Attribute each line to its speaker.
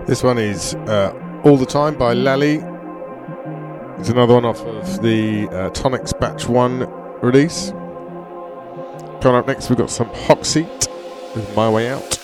Speaker 1: This one is All the Time by Lally. It's another one off of the Tonics Batch 1 release. Coming up next, we've got some Hoxie with My Way Out.